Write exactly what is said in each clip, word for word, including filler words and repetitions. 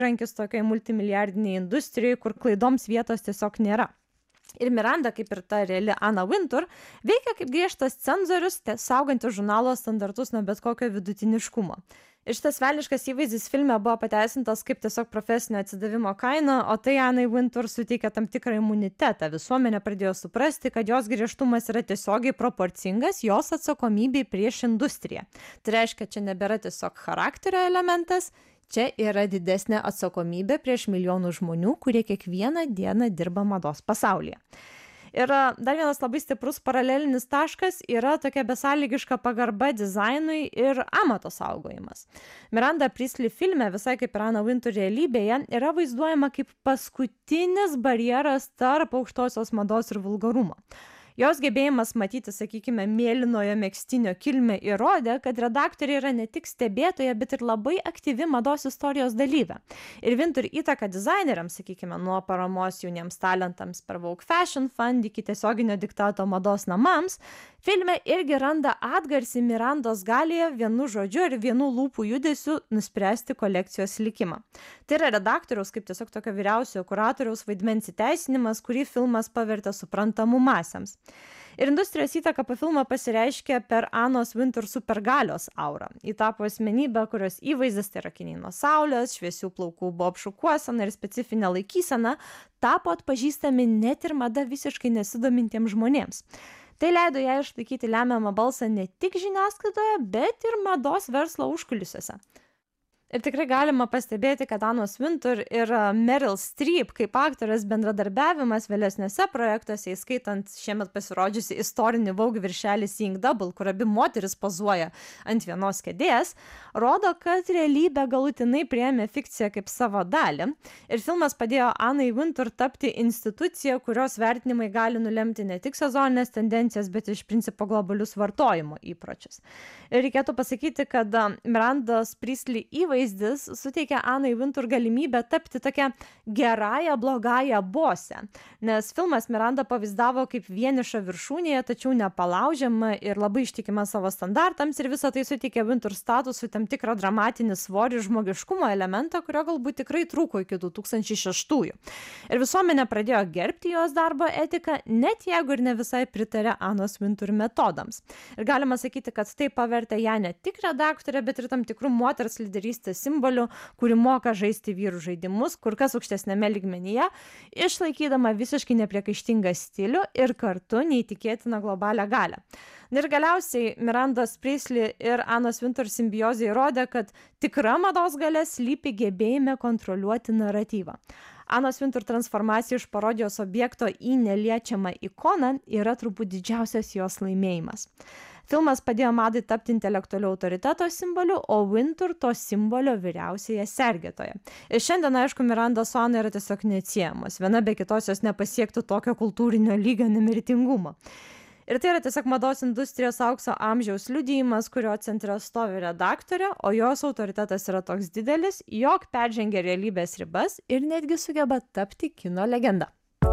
rankis tokiai multimilijardinei industrijai, kur klaidoms vietos tiesiog nėra. Ir Miranda, kaip ir ta reali Anna Wintour, veikia kaip griežtas cenzorius, saugantis žurnalo standartus nuo bet kokio vidutiniškumo. Ir šitas velniškas įvaizdis filme buvo pateisintas kaip tiesiog profesinio atsidavimo kaina, o tai Annai Wintour suteikė tam tikrą imunitetą. Visuomenė pradėjo suprasti, kad jos griežtumas yra tiesiogiai proporcingas jos atsakomybei prieš industriją. Tai reiškia, čia nebėra tiesiog charakterio elementas, čia yra didesnė atsakomybė prieš milijonų žmonių, kurie kiekvieną dieną dirba mados pasaulyje. Ir dar vienas labai stiprus paralelinis taškas yra tokia besąlygiška pagarba dizainui ir amato saugojimas. Miranda Priestly filme, visai kaip ir Anna Wintour realybėje, yra vaizduojama kaip paskutinis barjeras tarp aukštosios mados ir vulgarumo. Jos gebėjimas matyti, sakykime, mėlynojo megztinio kilmę įrodė, kad redaktorė yra ne tik stebėtoja, bet ir labai aktyvi mados istorijos dalyvė. Ir Wintour įtaka dizaineriams, sakykime, nuo paramos jauniems talentams per Vogue Fashion Fund iki tiesioginio diktato mados namams, filme irgi randa atgarsį Mirandos galėje vienu žodžiu ir vienu lūpų judesiu nuspręsti kolekcijos likimą. Tai yra redaktoriaus, kaip tiesiog tokio vyriausiojo kuratoriaus vaidmens įteisinimas, kurį filmas pavertė suprantamu masėms. Ir industrijos įtaka po filmo pasireiškė per Annos Wintour supergalios aurą. Ji tapo asmenybę, kurios įvaizdis, tai yra akiniai nuo saulės, šviesių plaukų bob šukuosena ir specifinė laikysena, tapo atpažįstami net ir mada visiškai nesidomintiems žmonėms. Tai leido jai išlaikyti lemiamą balsą ne tik žiniasklaidoje, bet ir mados verslo užkulisiuose. Ir tikrai galima pastebėti, kad Annos Wintour ir Meryl Streep kaip aktorės bendradarbiavimas vėlesniuose projektuose, įskaitant šiemet pasirodžiusi istorinį Vogue viršelį Seeing Double, kur abi moteris pozuoja ant vienos kėdės, rodo, kad realybė galutinai priėmė fikciją kaip savo dalį. Ir filmas padėjo Annai Wintour tapti institucija, kurios vertinimai gali nulemti ne tik sezoninės tendencijas, bet iš principo globalius vartojimo įpročius. Ir reikėtų pasakyti, kad Mirandos Priestly įvaizdis suteikia Annai Wintour galimybę tapti tokia gerąją, blogąją bosę, nes filmas Miranda pavaizdavo kaip vienišą viršūnėje, tačiau nepalaužiama ir labai ištikima savo standartams, ir visą tai suteikia Wintour statusui tam tikrą dramatinį svorį ir žmogiškumo elementą, kurio galbūt tikrai trūko iki du tūkstančiai šeštųjų. Ir visuomenė pradėjo gerbti jos darbo etiką, net jeigu ir ne visai pritarė Annos Wintour metodams. Ir galima sakyti, kad tai pavertė ją ne tik redaktorę, bet ir tam tikrų moters lyderystės simbolių, kuri moka žaisti vyrų žaidimus kur kas aukštesnėme lygmenyje, išlaikydama visiškai nepriekaištingą stilių ir kartu neįtikėtiną globalią galią. Ir galiausiai Mirandos Priestly ir Annos Wintour simbiozė įrodė, kad tikra mados galia slypi gebėjime kontroliuoti naratyvą. Annos Wintour transformacija iš parodijos objekto į neliečiamą ikoną yra turbūt didžiausias jos laimėjimas. Filmas padėjo madai tapti intelektualiu autoriteto simboliu, o Wintour to simbolio vyriausiąją sergėtoją. Ir šiandien, aišku, Miranda su Anna yra tiesiog neatsiejamos. Viena be kitos jos nepasiektų tokio kultūrinio lygio nemirtingumo. Ir tai yra tiesiog mados industrijos aukso amžiaus liudijimas, kurio centre stovi redaktorė, o jos autoritetas yra toks didelis, jog peržengia realybės ribas ir netgi sugeba tapti kino legenda.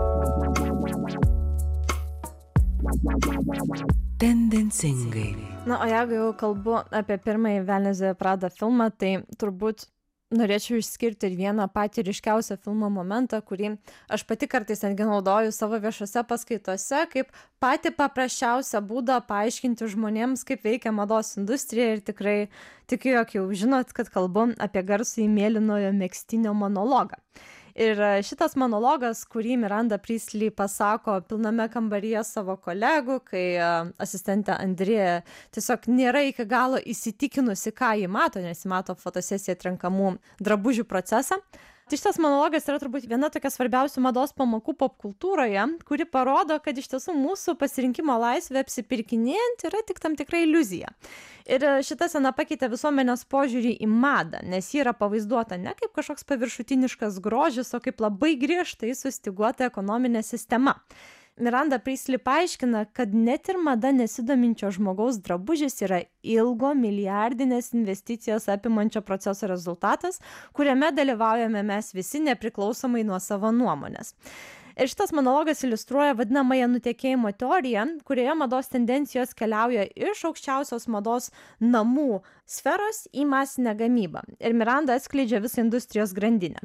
Tendencingai. Na, o jeigu jau kalbu apie pirmąjį Velnias dėvi Pradą filmą, tai turbūt norėčiau išskirti ir vieną patį ryškiausią filmo momentą, kurį aš pati kartais netgi naudoju savo viešose paskaitose, kaip patį paprasčiausią būdą paaiškinti žmonėms, kaip veikia mados industrija, ir tikrai tikiu, jog jau žinot, kad kalbu apie garsųjį mėlynojo megztinio monologą. Ir šitas monologas, kurį Miranda Priestly pasako pilname kambaryje savo kolegų, kai asistentė Andrėja tiesiog nėra iki galo įsitikinusi, ką ji mato, nes ji mato fotosesiją atrenkamų drabužių procesą. Tai šitas monologas yra turbūt viena tokia svarbiausių mados pamokų popkultūroje, kuri parodo, kad iš tiesų mūsų pasirinkimo laisvė apsipirkinėjant yra tik tam tikra iliuzija. Ir šita scena pakeitė visuomenės požiūrį į madą, nes ji yra pavaizduota ne kaip kažkoks paviršutiniškas grožis, o kaip labai griežtai sustyguota ekonominė sistema. Miranda Priestly paaiškina, kad net ir mada nesidominčio žmogaus drabužis yra ilgo milijardinės investicijas apimančio proceso rezultatas, kuriame dalyvaujame mes visi nepriklausomai nuo savo nuomonės. Ir šitas monologas iliustruoja vadinamąją nutekėjimo teoriją, kurioje mados tendencijos keliauja iš aukščiausios mados namų sferos į masinę gamybą. Ir Miranda atskleidžia visą industrijos grandinę.